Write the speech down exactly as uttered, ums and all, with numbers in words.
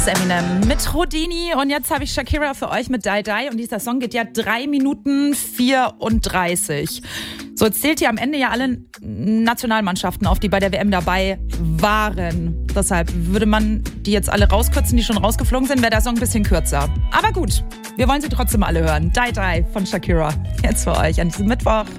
Eminem mit Houdini und jetzt habe ich Shakira für euch mit Die Die und dieser Song geht ja drei Minuten vierunddreißig. So, jetzt zählt ihr am Ende ja alle Nationalmannschaften auf, die bei der W M dabei waren. Deshalb würde man die jetzt alle rauskürzen, die schon rausgeflogen sind, wäre der Song ein bisschen kürzer. Aber gut, wir wollen sie trotzdem alle hören. Die Die von Shakira. Jetzt für euch an diesem Mittwoch.